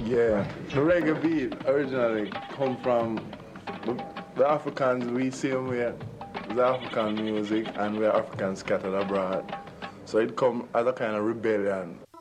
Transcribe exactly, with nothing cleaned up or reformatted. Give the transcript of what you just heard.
Yeah, the reggae beat originally come from the, the Africans. We see them here, the African music, and we're Africans scattered abroad. So it come as a kind of rebellion.